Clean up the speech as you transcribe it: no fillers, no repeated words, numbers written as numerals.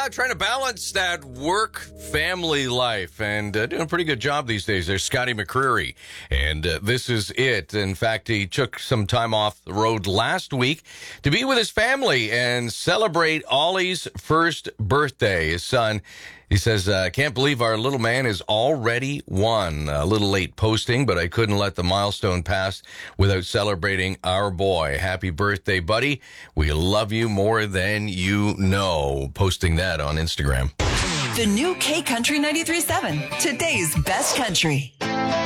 trying to balance that work-family life and doing a pretty good job these days. There's Scotty McCreery, and this is it. In fact, he took some time off the road last week to be with his family and celebrate Ollie's first birthday. His son, he says, can't believe our little man is already one. A little late posting, but I couldn't let the milestone pass without celebrating our boy. Happy birthday, buddy. We love you more than you know. Posting that on Instagram. The new K Country 93.7, today's best country.